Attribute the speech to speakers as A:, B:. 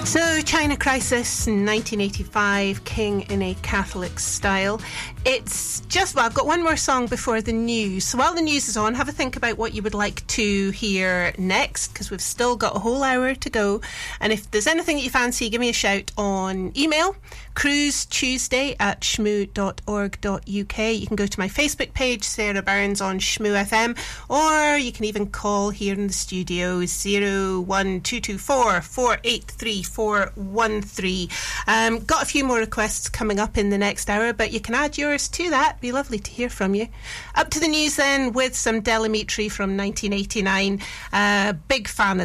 A: So, China Crisis, 1985, King in a Catholic Style. It's just, well, I've got one more song before the news. So while the news is on, have a think about what you would like to hear next, because we've still got a whole hour to go. And if there's anything that you fancy, give me a shout on email, cruisetuesday@shmoo.org.uk. You can go to my Facebook page, Sarah Burns on Shmoo FM, or you can even call here in the studio, 01224 483 413. Got a few more requests coming up in the next hour, but you can add yours to that. Be lovely to hear from you. Up to the news then with some Del Amitri from 1989. Big fan of